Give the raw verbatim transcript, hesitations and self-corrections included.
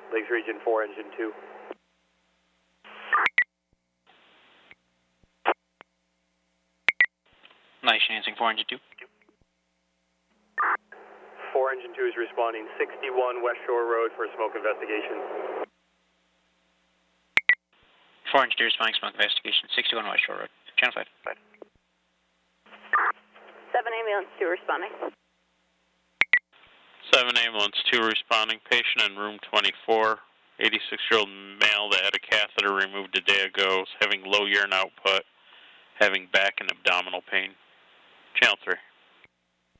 Lakes Region four, Engine two. Nice, Lansing four, Engine two. four, Engine two is responding sixty-one West Shore Road for a smoke investigation. four, Engine two responding smoke investigation, sixty-one West Shore Road. Channel five. five. seven ambulance two responding. seven ambulance two responding. Patient in room twenty-four, eighty-six-year-old male that had a catheter removed a day ago, is having low urine output, having back and abdominal pain. Channel three.